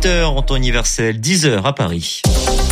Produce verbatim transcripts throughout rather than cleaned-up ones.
huit heures en temps universel, dix heures à Paris.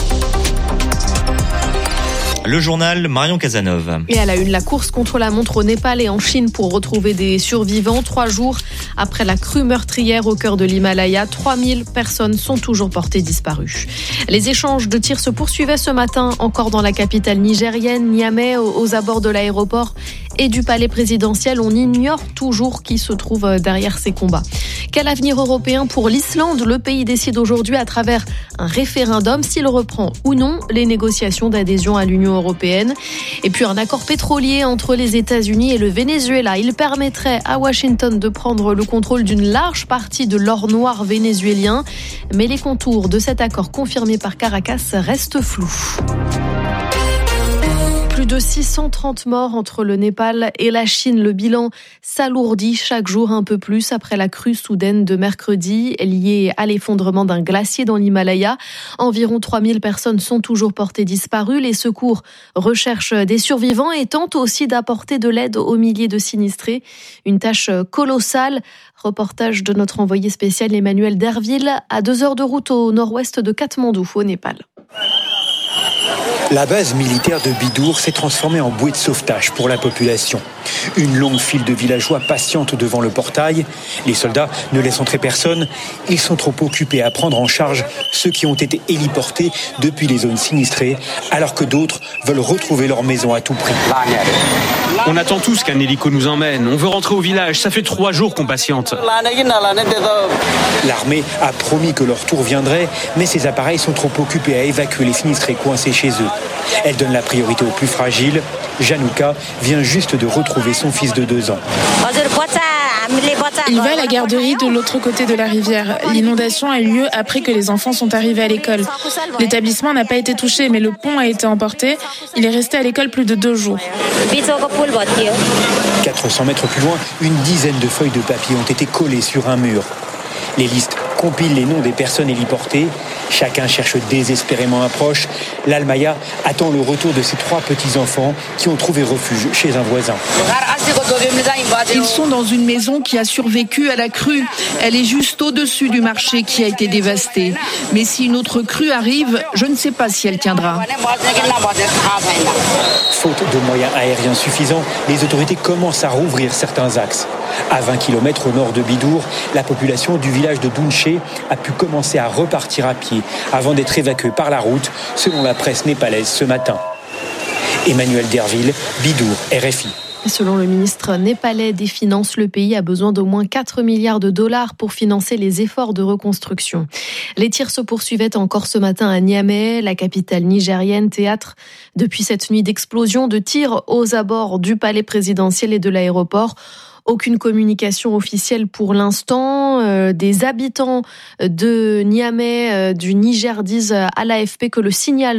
Le journal, Marion Casanova. Et à la une, la course contre la montre au Népal et en Chine pour retrouver des survivants. Trois jours après la crue meurtrière au cœur de l'Himalaya, trois mille personnes sont toujours portées disparues. Les échanges de tirs se poursuivaient ce matin encore dans la capitale nigérienne, Niamey, aux abords de l'aéroport et du palais présidentiel. On ignore toujours qui se trouve derrière ces combats. Quel avenir européen pour l'Islande ? Le pays décide aujourd'hui à travers un référendum s'il reprend ou non les négociations d'adhésion à l'Union européenne. Et puis un accord pétrolier entre les États-Unis et le Venezuela. Il permettrait à Washington de prendre le contrôle d'une large partie de l'or noir vénézuélien. Mais les contours de cet accord confirmé par Caracas restent flous. Plus de six cent trente morts entre le Népal et la Chine. Le bilan s'alourdit chaque jour un peu plus après la crue soudaine de mercredi liée à l'effondrement d'un glacier dans l'Himalaya. Environ trois mille personnes sont toujours portées disparues. Les secours recherchent des survivants et tentent aussi d'apporter de l'aide aux milliers de sinistrés. Une tâche colossale. Reportage de notre envoyé spécial Emmanuel Derville à deux heures de route au nord-ouest de Katmandou, au Népal. La base militaire de Bidour s'est transformée en bouée de sauvetage pour la population. Une longue file de villageois patiente devant le portail. Les soldats ne laissent entrer personne. Ils sont trop occupés à prendre en charge ceux qui ont été héliportés depuis les zones sinistrées, alors que d'autres veulent retrouver leur maison à tout prix. On attend tous qu'un hélico nous emmène. On veut rentrer au village. Ça fait trois jours qu'on patiente. L'armée a promis que leur tour viendrait, mais ces appareils sont trop occupés à évacuer les sinistrés coincés chez eux. Elle donne la priorité aux plus fragiles. Janouka vient juste de retrouver son fils de deux ans. Il va à la garderie de l'autre côté de la rivière. L'inondation a eu lieu après que les enfants sont arrivés à l'école. L'établissement n'a pas été touché, mais le pont a été emporté. Il est resté à l'école plus de deux jours. quatre cents mètres plus loin, une dizaine de feuilles de papier ont été collées sur un mur. Les listes compilent les noms des personnes héliportées. Chacun cherche désespérément un proche. L'Almaya attend le retour de ses trois petits-enfants qui ont trouvé refuge chez un voisin. Ils sont dans une maison qui a survécu à la crue. Elle est juste au-dessus du marché qui a été dévasté. Mais si une autre crue arrive, je ne sais pas si elle tiendra. Faute de moyens aériens suffisants, les autorités commencent à rouvrir certains axes. À vingt kilomètres au nord de Bidour, la population du village de Dounché a pu commencer à repartir à pied avant d'être évacuée par la route, selon la presse népalaise ce matin. Emmanuel Derville, Bidour, R F I. Selon le ministre népalais des Finances, le pays a besoin d'au moins quatre milliards de dollars pour financer les efforts de reconstruction. Les tirs se poursuivaient encore ce matin à Niamey, la capitale nigérienne, théâtre depuis cette nuit d'explosion de tirs aux abords du palais présidentiel et de l'aéroport. Aucune communication officielle pour l'instant. Euh, des habitants de Niamey, euh, du Niger, disent à l'A F P que le signal